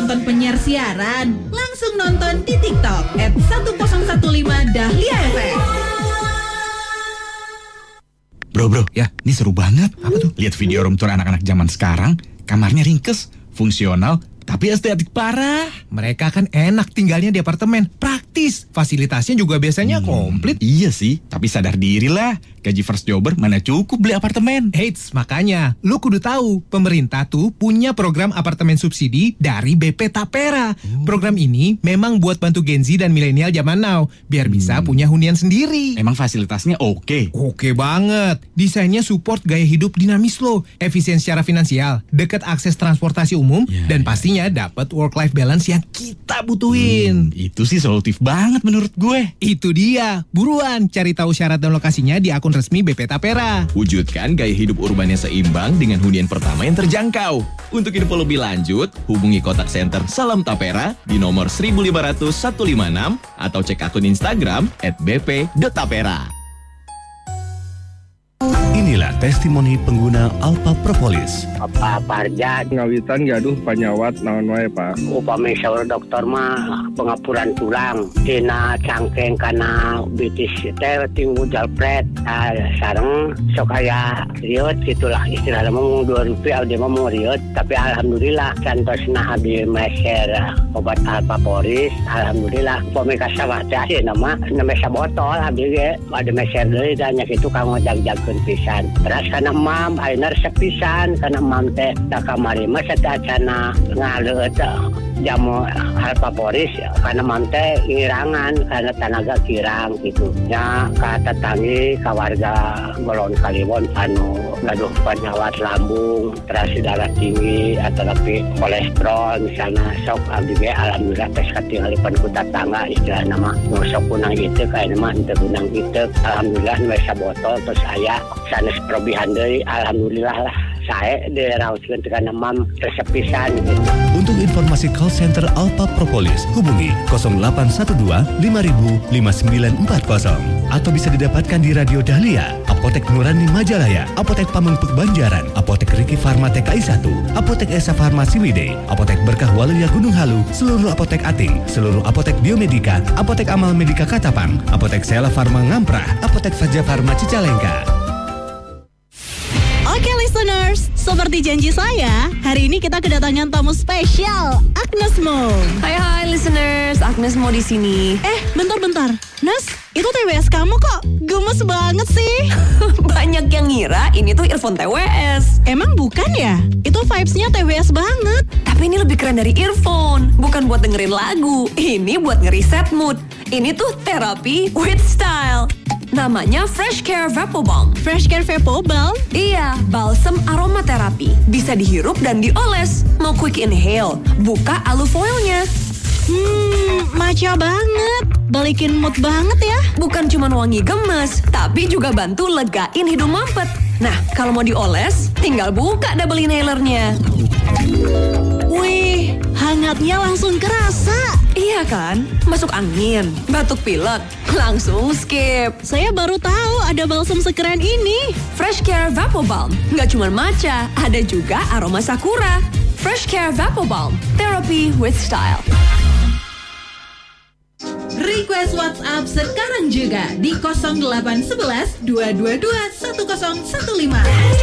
nonton penyiar siaran? Langsung nonton di TikTok @1015 Dahlia FM. Bro, ya, ini seru banget. Apa tuh? Lihat video room tour anak-anak zaman sekarang. Kamarnya ringkes, fungsional, tapi estetik parah. Mereka kan enak tinggalnya di apartemen. Praktis. Fasilitasnya juga biasanya komplit. Iya sih, tapi sadar diri lah. Gaji first jobber mana cukup beli apartemen. Eits, makanya lu kudu tahu, pemerintah tuh punya program apartemen subsidi dari BP Tapera. Program ini memang buat bantu Gen Z dan milenial zaman now, biar bisa punya hunian sendiri. Emang fasilitasnya oke? Oke banget. Desainnya support gaya hidup dinamis lo, efisien secara finansial, dekat akses transportasi umum, dan pastinya dapat work-life balance yang kita butuhin. Itu sih solutif banget menurut gue. Itu dia. Buruan cari tahu syarat dan lokasinya di akun resmi BP Tapera. Wujudkan gaya hidup urban yang seimbang dengan hunian pertama yang terjangkau. Untuk info lebih lanjut, hubungi kontak center Salam Tapera di nomor 1500156 atau cek akun Instagram @bp.tapera. Inilah testimoni pengguna Alpha Propolis. Pak Parja ngawitan gaduh panyawat naon wae Pak. upami saur dokter mah pengapuran tulang tina cangkeng kana bitis teh tinggu jalpret sareng sok aya riot gitulah istilahna mah Rp2 dia mah mau riot tapi alhamdulillah cantosna abdi meser obat Alpha Propolis alhamdulillah upami kasawah teh ayeuna mah nemesa botol abdi ge ada meser deui dan nya kitu kanggo jag-jagkeun pisan. Terus kana mam ayeuna resep pisan kana mam teh da kamari mah satacana ngaleut jamu Alpha Propolis karena mam teh ngirangan karena tenaga kirang gitu nya ka tetanggi ka warga Golon Kaliwon anu gaduh penyakit lambung terasi darah tinggi atau tapi kolesterol misalnya sok abdi ge alhamdulillah teh katingalipun ku tetangga istilahna mah sok kunang itu kayak mah teu kunang itu alhamdulillah nu sabotol terus aya sanes probihan deui alhamdulillah lah saya diraoskeun kana mam resep pisan gitu. Untuk informasi call center Alpha Propolis, hubungi 0812 5000 5940 atau bisa didapatkan di Radio Dahlia, Apotek Nurani Majalaya, Apotek Pamengpeuk Banjaran, Apotek Riki Farma TKI 1, Apotek Esa Farma Ciwidey, Apotek Berkah Waluya Gunung Halu, seluruh apotek Ating, seluruh apotek Biomedika, Apotek Amal Medika Katapang, Apotek Sela Farma Ngamprah, Apotek Faja Farma Cicalengka. Oke listeners, seperti janji saya, hari ini kita kedatangan tamu spesial, Agnes Mo. Hai listeners, Agnes Mo di sini. Bentar. Nes, itu TWS kamu kok gemes banget sih? Banyak yang ngira ini tuh earphone TWS. Emang bukan ya? Itu vibes-nya TWS banget. Tapi ini lebih keren dari earphone. Bukan buat dengerin lagu, ini buat ngeriset mood. Ini tuh terapi with style. Namanya Fresh Care Vapor Balm. Fresh Care Vapor Balm? Iya, balsam aromaterapi. Bisa dihirup dan dioles. Mau quick inhale? Buka alufoilnya. Maca banget. Balikin mood banget ya. Bukan cuma wangi gemes, tapi juga bantu legain hidung mampet. Nah, kalau mau dioles, tinggal buka double inhalernya. Wih, hangatnya langsung kerasa. Iya kan? Masuk angin, batuk pilek, langsung skip. Saya baru tahu ada balsam sekeren ini. Fresh Care Vapor Balm. Nggak cuma matcha, ada juga aroma sakura. Fresh Care Vapor Balm. Therapy with style. Request WhatsApp sekarang juga di 0811 222 1015.